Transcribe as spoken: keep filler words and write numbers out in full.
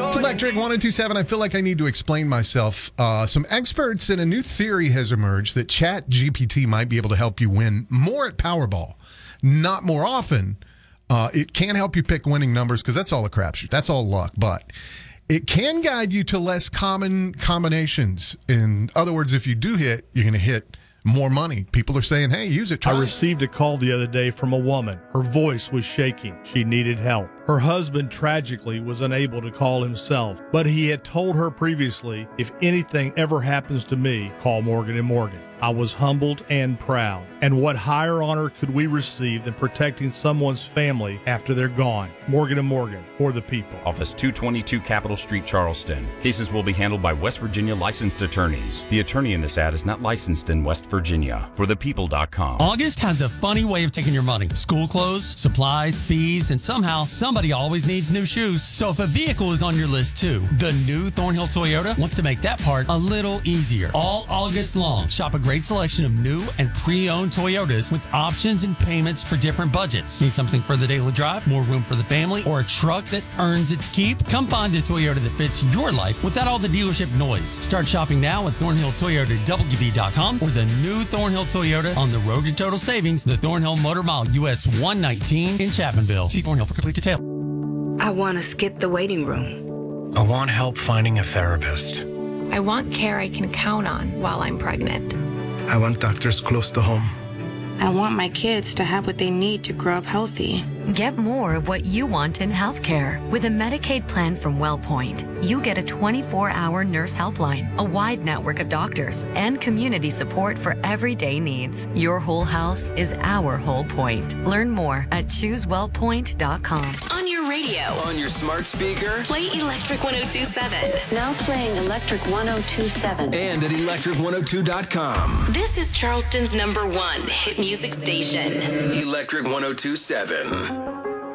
It's Electric one oh two seven. I feel like I need to explain myself. Uh, some experts and a new theory has emerged that Chat G P T might be able to help you win more at Powerball. Not more often. Uh, it can help you pick winning numbers because that's all a crapshoot. That's all luck. But it can guide you to less common combinations. In other words, if you do hit, you're going to hit more money. People are saying, hey, use it. Try I it. received a call the other day from a woman. Her voice was shaking. She needed help. Her husband tragically was unable to call himself, but he had told her previously, if anything ever happens to me, call Morgan and Morgan. I was humbled and proud. And what higher honor could we receive than protecting someone's family after they're gone? Morgan and Morgan, for the people. Office two twenty-two Capitol Street, Charleston. Cases will be handled by West Virginia licensed attorneys. The attorney in this ad is not licensed in West Virginia. For the people dot com. August has a funny way of taking your money. School clothes, supplies, fees, and somehow somebody always needs new shoes. So if a vehicle is on your list too, the new Thornhill Toyota wants to make that part a little easier. All August long, shop a great selection of new and pre-owned Toyotas with options and payments for different budgets. Need something for the daily drive, more room for the family, or a truck that earns its keep? Come find a Toyota that fits your life without all the dealership noise. Start shopping now at Thornhill Toyota W B dot com or the new Thornhill Toyota on the road to total savings, the Thornhill Motor Mile U S one nineteen in Chapmanville. See Thornhill for complete detail. I want to skip the waiting room. I want help finding a therapist. I want care I can count on while I'm pregnant. I want doctors close to home. I want my kids to have what they need to grow up healthy. Get more of what you want in healthcare. With a Medicaid plan from WellPoint, you get a twenty-four hour nurse helpline, a wide network of doctors, and community support for everyday needs. Your whole health is our whole point. Learn more at choose well point dot com. On your radio, on your smart speaker, play Electric one oh two seven. Now playing Electric one oh two seven. And at electric one oh two dot com. This is Charleston's number one hit music station. Electric one oh two seven.